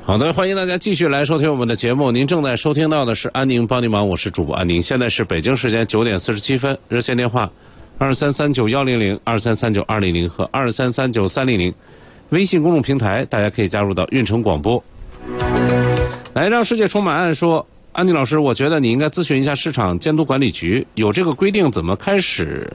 好的，欢迎大家继续来收听我们的节目。您正在收听到的是安宁帮你忙，我是主播安宁。现在是北京时间9点47分，热线电话2339-100、2339-200和2339-300。微信公众平台大家可以加入到运城广播。来，让世界充满爱说，安宁老师，我觉得你应该咨询一下市场监督管理局，有这个规定怎么开始？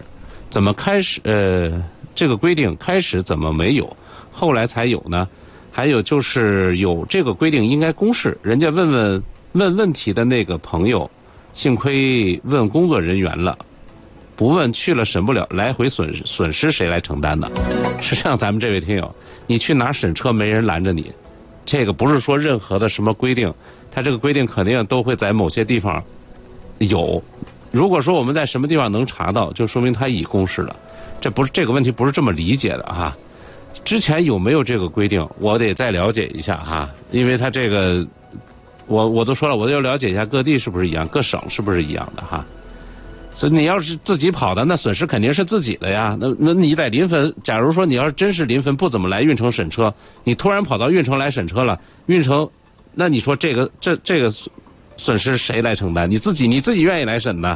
这个规定开始怎么没有，后来才有呢？还有就是有这个规定应该公示，人家问问题的那个朋友，幸亏问工作人员了，不问去了审不了，来回损失谁来承担呢？实际上咱们这位听友，你去哪审车没人拦着你，这个不是说任何的什么规定，它这个规定肯定都会在某些地方有。如果说我们在什么地方能查到，就说明它已公示了。这个问题不是这么理解的哈。之前有没有这个规定，我得再了解一下哈，因为它这个我都说了，我要了解一下各地是不是一样，各省是不是一样的哈。所以你要是自己跑的，那损失肯定是自己的呀。那你在临汾，假如说你要是真是临汾不怎么来运城审车，你突然跑到运城来审车了，运城，那你说这个损失谁来承担？你自己愿意来审的？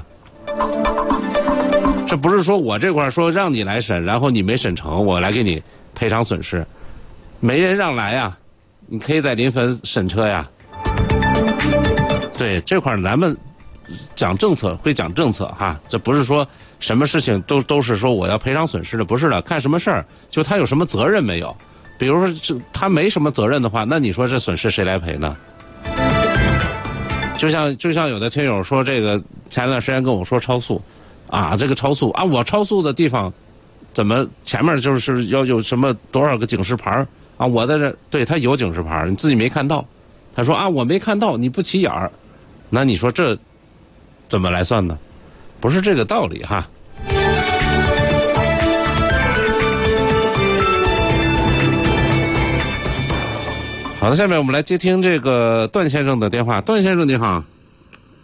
这不是说我这块说让你来审，然后你没审成，我来给你赔偿损失，没人让来呀，你可以在临汾审车呀。对，这块咱们讲政策会讲政策哈，这不是说什么事情都是说我要赔偿损失的，不是的，看什么事儿，就他有什么责任没有。比如说他没什么责任的话，那你说这损失谁来赔呢？就像有的听友说，这个前段时间跟我说超速啊，这个超速啊，我超速的地方怎么前面就是要有什么多少个警示牌啊？我在这，对，他有警示牌，你自己没看到。他说啊，我没看到，你不起眼儿，那你说这怎么来算呢？不是这个道理哈。好的，下面我们来接听这个段先生的电话。段先生你好。